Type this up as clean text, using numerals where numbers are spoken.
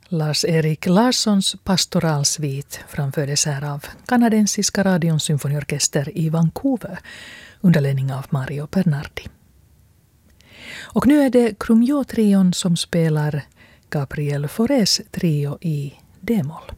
Lars-Erik Larssons pastoralsvit framfördes här av kanadensiska radions symfoniorkester i Vancouver under ledning av Mario Bernardi. Och nu är det Crumio-trion som spelar Gabriel Faurés trio i D-moll.